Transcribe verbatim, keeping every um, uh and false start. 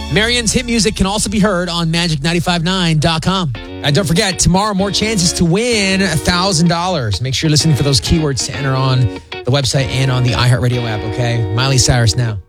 Marion's hit music can also be heard on magic nine five nine dot com. And don't forget, tomorrow, more chances to win one thousand dollars. Make sure you're listening for those keywords to enter on the website and on the iHeartRadio app, okay? Miley Cyrus now.